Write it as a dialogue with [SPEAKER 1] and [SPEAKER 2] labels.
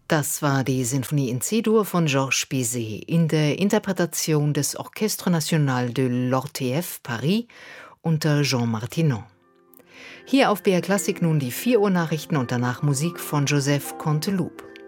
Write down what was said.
[SPEAKER 1] Das war die Sinfonie in C-Dur von Georges Bizet in der Interpretation des Orchestre National de l'Ortef Paris unter Jean Martinon. Hier auf BR Klassik nun die 4 Uhr Nachrichten und danach Musik von Joseph Canteloup.